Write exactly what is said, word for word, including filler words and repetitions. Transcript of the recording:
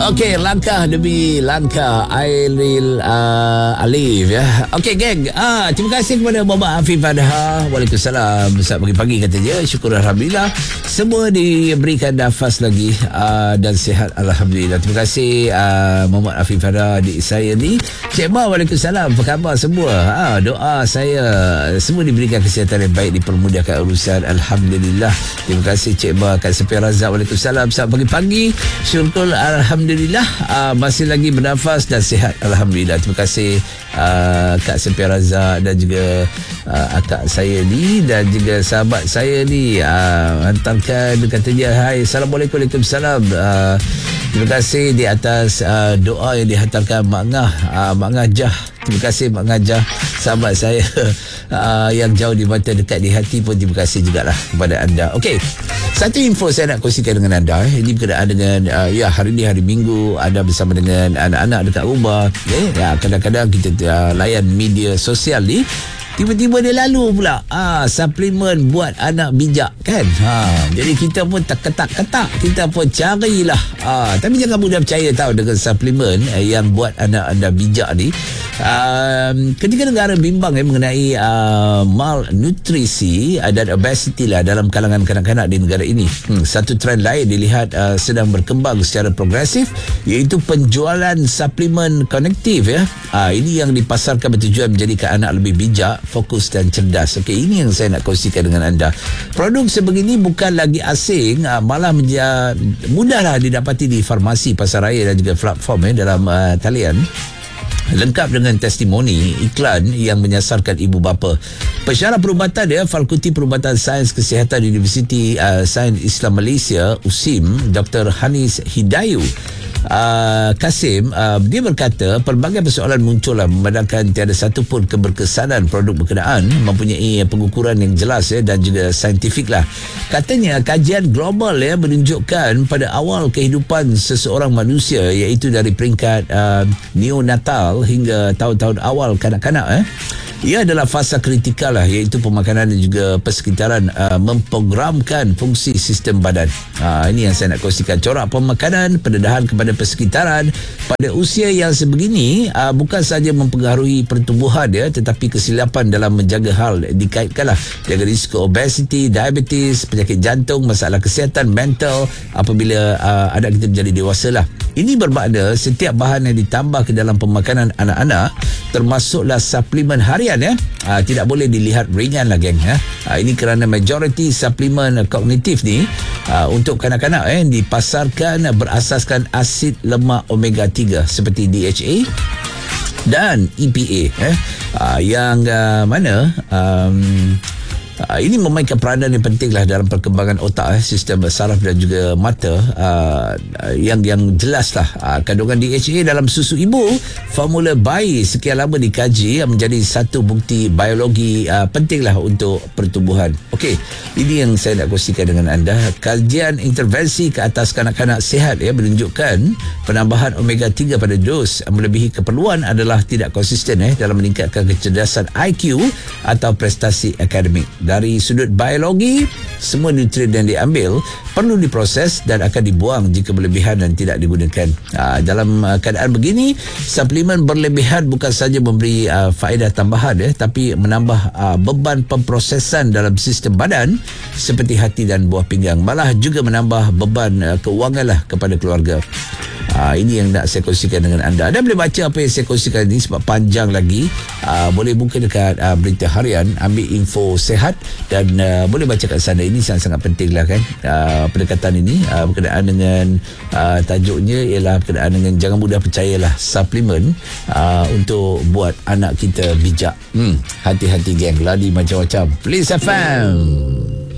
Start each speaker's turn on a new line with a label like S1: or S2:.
S1: Okey, langkah demi langkah Airil uh, Alif ya. Okey geng, ah, terima kasih kepada Muhammad Afif Adha. Waalaikumsalam. Saat pagi-pagi kata dia, syukur Alhamdulillah semua diberikan nafas lagi uh, dan sihat Alhamdulillah. Terima kasih uh, Muhammad Afif Adha, adik saya ni. Cik Ma, Waalaikumsalam. Apa khabar semua? Ha, doa saya semua diberikan kesihatan yang baik, dipermudahkan urusan Alhamdulillah. Terima kasih Cik Ma. Kak Sepi Razak, Waalaikumsalam. Saat pagi-pagi, syukur Alhamdulillah uh, masih lagi bernafas dan sihat Alhamdulillah. Terima kasih uh, Kak Sepi Razak dan juga uh, akak saya ni dan juga sahabat saya ni uh, hantarkan, kata dia, hai, Assalamualaikum, Waalaikumsalam. uh, Terima kasih di atas uh, doa yang dihantarkan Mak Ngah, uh, Mak Ngah Jah. Terima kasih Mak Ngah Jah, sahabat saya uh, yang jauh di mata, dekat di hati pun. Terima kasih jugalah kepada anda. Okey, satu info saya nak kongsikan dengan anda. Ini berkenaan dengan uh, ya, hari ini hari Minggu, anda bersama dengan anak-anak dekat rumah. Okay? Ya, kadang-kadang kita uh, layan media sosial ni, tiba-tiba dia lalu pula ah, suplemen buat anak bijak kan. Ha, jadi kita pun tak ketak-ketak, kita pun carilah. Ah, tapi jangan mudah percaya tahu dengan suplemen eh, yang buat anak anda bijak ni. Um, ketika negara bimbang eh, mengenai uh, malnutrisi uh, dan obesity lah dalam kalangan kanak-kanak di negara ini. Hmm, satu trend lain dilihat uh, sedang berkembang secara progresif, iaitu penjualan suplemen konektif ya. Uh, ini yang dipasarkan bertujuan menjadikan anak lebih bijak, fokus dan cerdas. Okey, ini yang saya nak kongsikan dengan anda. Produk sebegini bukan lagi asing, uh, malah menja- mudahlah didapati di farmasi, pasaraya dan juga platform eh, dalam uh, talian. Lengkap dengan testimoni iklan yang menyasarkan ibu bapa. Pensyarah perubatan dia, Fakulti Perubatan Sains Kesihatan Universiti uh, Sains Islam Malaysia U S I M, Doktor Hanis Hidayu Uh, Kasim, uh, dia berkata pelbagai persoalan muncullah memandangkan tiada satu pun keberkesanan produk berkenaan mempunyai pengukuran yang jelas ya, dan juga saintifik lah. Katanya kajian global ya menunjukkan pada awal kehidupan seseorang manusia, iaitu dari peringkat uh, neonatal hingga tahun-tahun awal kanak-kanak eh, ia adalah fasa kritikal lah, iaitu pemakanan dan juga persekitaran uh, memprogramkan fungsi sistem badan. Uh, ini yang saya nak kongsikan. Corak pemakanan, pendedahan kepada persekitaran pada usia yang sebegini uh, bukan sahaja mempengaruhi pertumbuhan dia, tetapi kesilapan dalam menjaga hal dikaitkanlah dengan risiko obesity, diabetes, penyakit jantung, masalah kesihatan mental apabila uh, anak kita menjadi dewasa lah. Ini bermakna setiap bahan yang ditambah ke dalam pemakanan anak-anak, termasuklah suplemen harian ya, aa, tidak boleh dilihat ringan lah geng ya. Aa, ini kerana majoriti suplemen kognitif ni aa, untuk kanak-kanak eh, dipasarkan berasaskan asid lemak omega tiga seperti D H A dan E P A eh, aa, yang aa, mana um, Uh, ini memainkan peranan yang penting lah dalam perkembangan otak, eh, sistem saraf dan juga mata, uh, yang yang jelas lah. Uh, kandungan D H A dalam susu ibu formula bayi sekian lama dikaji uh, menjadi satu bukti biologi uh, penting lah untuk pertumbuhan. Okey, ini yang saya nak kongsikan dengan anda. Kajian intervensi ke atas kanak-kanak sihat ya menunjukkan penambahan omega tiga pada dos melebihi keperluan adalah tidak konsisten eh, dalam meningkatkan kecerdasan I Q atau prestasi akademik. Dari sudut biologi, semua nutrien yang diambil perlu diproses dan akan dibuang jika berlebihan dan tidak digunakan. Aa, dalam uh, keadaan begini, suplemen berlebihan bukan sahaja memberi uh, faedah tambahan eh, tapi menambah uh, beban pemprosesan dalam sistem badan seperti hati dan buah pinggang, malah juga menambah beban uh, keuangan lah kepada keluarga. Uh, ini yang nak saya kongsikan dengan anda. Anda boleh baca apa yang saya kongsikan ini sebab panjang lagi. Uh, boleh buka dekat uh, Berita Harian, ambil info sehat dan uh, boleh baca kat sana. Ini sangat-sangat penting lah kan. Uh, pendekatan ini uh, berkenaan dengan uh, tajuknya ialah berkenaan dengan jangan mudah percayalah suplemen uh, untuk buat anak kita bijak. Hmm, hati-hati geng, lari macam-macam. Please F M.